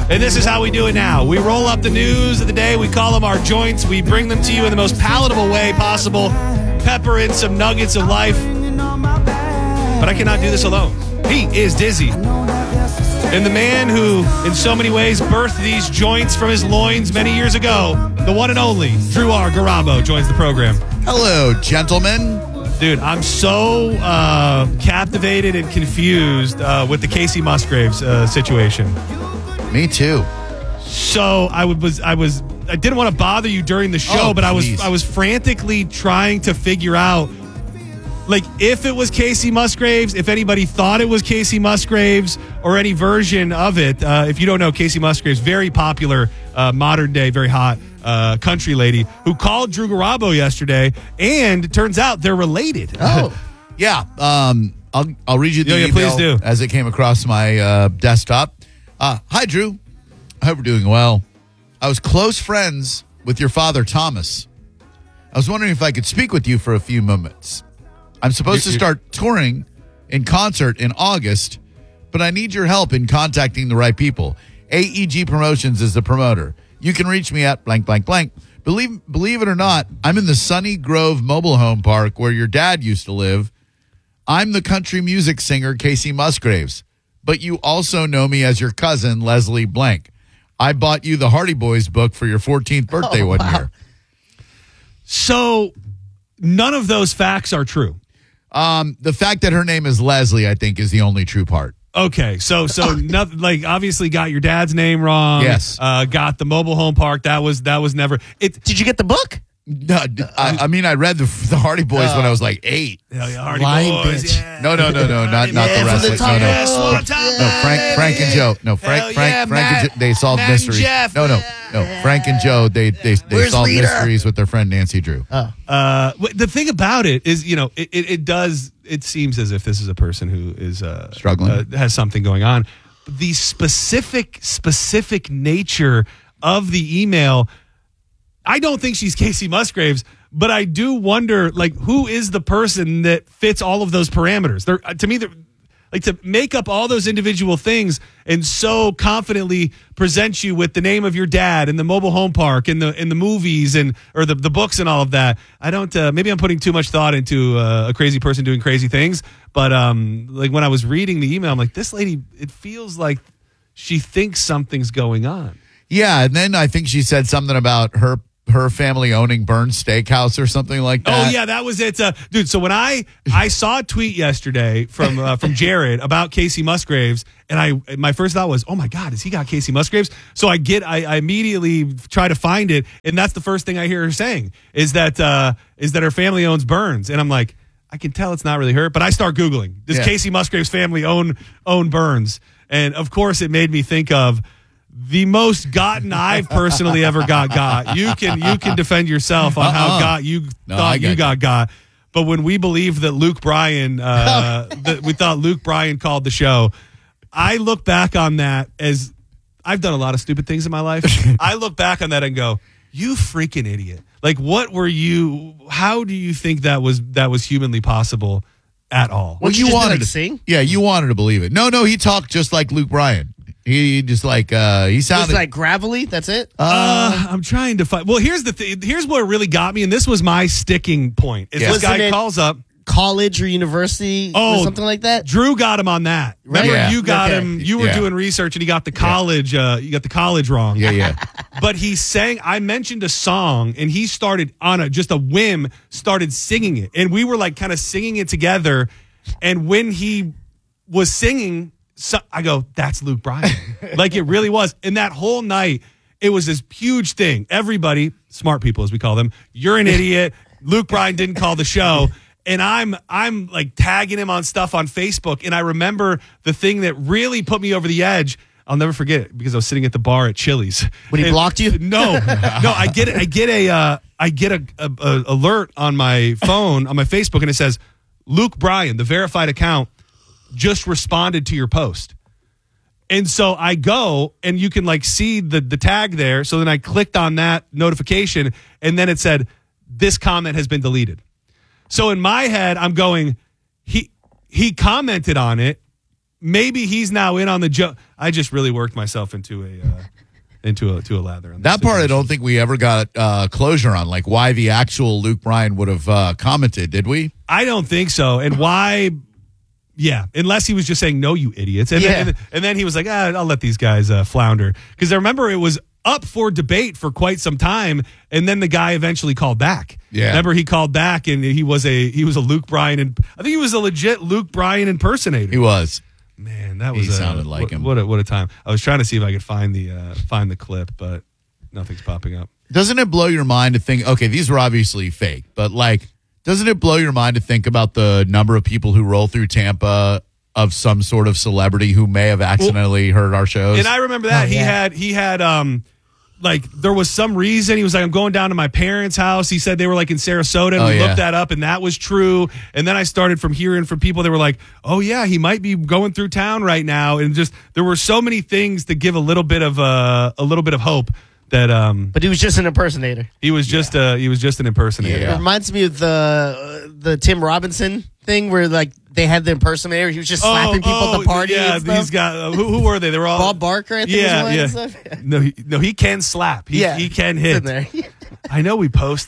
And this is how we do it now. We roll up the news of the day. We call them our joints. We bring them to you in the most palatable way possible. Pepper in some nuggets of life. But I cannot do this alone. He is Dizzy. And the man who, in so many ways, birthed these joints from his loins many years ago, the one and only Drew R. Garabo joins the program. Hello, gentlemen. Dude, I'm so captivated and confused with the Casey Musgraves situation. Me too. So I didn't want to bother you during the show, but please. I was frantically trying to figure out, like, if it was Casey Musgraves, if anybody thought it was Casey Musgraves or any version of it. If you don't know, Casey Musgraves, very popular, modern day, very hot country lady who called Drew Garabo yesterday, and it turns out they're related. Oh, yeah. I'll read you the email please do. as it came across my desktop. Hi, Drew. I hope you're doing well. I was close friends with your father, Thomas. I was wondering if I could speak with you for a few moments. I'm supposed to start touring in concert in August, but I need your help in contacting the right people. AEG Promotions is the promoter. You can reach me at blank, blank, blank. Believe it or not, I'm in the Sunny Grove Mobile Home Park where your dad used to live. I'm the country music singer Casey Musgraves, but you also know me as your cousin, Leslie Blank. I bought you the Hardy Boys book for your 14th birthday one year. So none of those facts are true. The fact that her name is Leslie, I think, is the only true part. Okay, so nothing, like, obviously got your dad's name wrong. Yes. Got the mobile home park. That was never it. Did you get the book? No, I mean, I read the Hardy Boys when I was like 8. Hell yeah, Hardy Lying Boys. bitch. Yeah. No, not the wrestling. Frank and Joe. No, Frank and Joe. They solved Matt mysteries. Jeff. No. Frank and Joe. They solved Leader? mysteries with their friend Nancy Drew. The thing about it is, it seems as if this is a person who is Struggling. has something going on. The specific nature of the email, I don't think she's Casey Musgraves, but I do wonder, like, who is the person that fits all of those parameters? To me, like, to make up all those individual things and so confidently present you with the name of your dad and the mobile home park and the movies or the books and all of that. I don't. Maybe I'm putting too much thought into a crazy person doing crazy things. But like, when I was reading the email, I'm like, this lady, it feels like she thinks something's going on. Yeah, and then I think she said something about her family owning Burns Steakhouse or something like that. Oh yeah, that was it, dude. So when I saw a tweet yesterday from Jared about Casey Musgraves, and my first thought was, oh my God, has he got Casey Musgraves? So I immediately try to find it, and that's the first thing I hear her saying is that her family owns Burns, and I'm like, I can tell it's not really her, but I start Googling, does Casey Musgraves' family own Burns? And of course, it made me think of the most gotten I've personally ever got. You can defend yourself on how you got. But when we believed that Luke Bryan, we thought Luke Bryan called the show, I look back on that as, I've done a lot of stupid things in my life. I look back on that and go, you freaking idiot. Like, what were you, how do you think that was humanly possible at all? Well, you wanted to sing? Yeah, you wanted to believe it. No, he talked just like Luke Bryan. He just like he sounded Just like gravelly. That's it. I'm trying to find. Well, here's the thing. Here's what really got me, and this was my sticking point. Is this guy calls up college or university or something like that? Drew got him on that. Right? Remember, Yeah. you got him. You were doing research, and he got the college. You got the college wrong. Yeah. But he sang. I mentioned a song, and he started on just a whim. Started singing it, and we were like kind of singing it together. And when he was singing, I go, that's Luke Bryan. Like, it really was. And that whole night, it was this huge thing. Everybody, smart people as we call them, you're an idiot. Luke Bryan didn't call the show. And I'm like tagging him on stuff on Facebook. And I remember the thing that really put me over the edge. I'll never forget it because I was sitting at the bar at Chili's. When he blocked you? No. I get a alert on my phone, on my Facebook, and it says, Luke Bryan, the verified account, just responded to your post. And so I go, and you can like see the tag there. So then I clicked on that notification, and then it said, this comment has been deleted. So in my head, I'm going, he commented on it, maybe he's now in on the joke. I just really worked myself into a lather. On That part I don't think we ever got closure on, like why the actual Luke Bryan would have commented, did we? I don't think so. And why? Yeah, unless he was just saying, no, you idiots. And, then he was like, I'll let these guys flounder. Because I remember it was up for debate for quite some time, and then the guy eventually called back. Yeah. Remember, he called back, and he was a Luke Bryan, and I think he was a legit Luke Bryan impersonator. He was. Man, that was sounded like him. What a time! I was trying to see if I could find the clip, but nothing's popping up. Doesn't it blow your mind to think, okay, these were obviously fake, but like, doesn't it blow your mind to think about the number of people who roll through Tampa of some sort of celebrity who may have accidentally heard our shows? And I remember that he had like there was some reason he was like, I'm going down to my parents' house. He said they were like in Sarasota, and we looked that up, and that was true. And then I started from hearing from people that were like, oh yeah, he might be going through town right now. And just there were so many things to give a little bit of hope that But he was just an impersonator. he was just an impersonator. It reminds me of the Tim Robinson thing where like they had the impersonator. He was just slapping people at the party. Yeah, and stuff. these guys. Who were they? They were all Bob Barker. I think was one and stuff. No, he can slap. He can hit. In there. I know we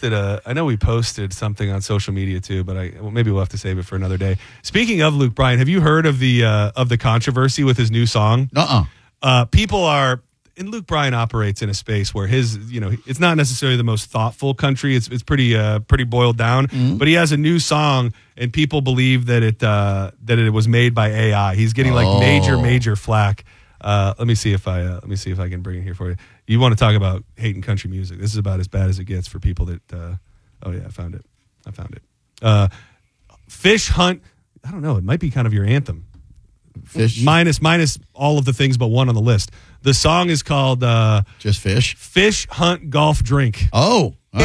posted something on social media too, but maybe we'll have to save it for another day. Speaking of Luke Bryan, have you heard of the controversy with his new song? People are. And Luke Bryan operates in a space where it's not necessarily the most thoughtful country. It's pretty boiled down. Mm-hmm. But he has a new song, and people believe that it was made by AI. He's getting like major flack. Let me see if I can bring it here for you. You want to talk about hating country music? This is about as bad as it gets for people that. I found it. Fish Hunt. I don't know. It might be kind of your anthem. Fish minus all of the things but one on the list. The song is called just Fish Hunt Golf Drink. Oh.